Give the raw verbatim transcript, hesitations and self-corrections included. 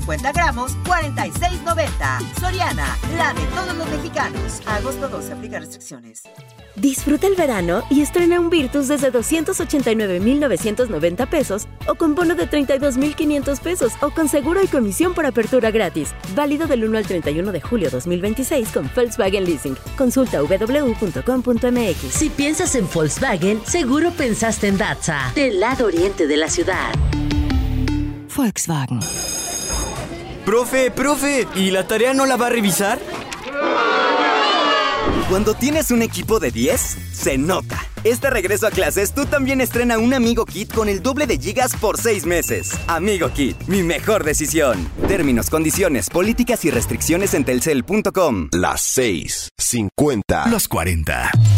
cincuenta gramos, cuarenta y seis noventa. Soriana, la de todos los mexicanos. A agosto doce, aplica restricciones. Disfruta el verano y estrena un Virtus desde doscientos ochenta y nueve mil novecientos noventa pesos o con bono de treinta y dos mil quinientos pesos o con seguro y comisión por apertura gratis. Válido del uno al treinta y uno de julio dos mil veintiséis con Volkswagen Leasing. Consulta doble u doble u doble u punto com punto m x. Si piensas en Volkswagen, seguro pensaste en Datza, del lado oriente de la ciudad. Volkswagen. Profe, profe, ¿y la tarea no la va a revisar? Cuando tienes un equipo de diez, se nota. Este regreso a clases, tú también estrena un Amigo Kit con el doble de gigas por seis meses. Amigo Kit, mi mejor decisión. Términos, condiciones, políticas y restricciones en telcel punto com. Las seis, cincuenta. Los cuarenta.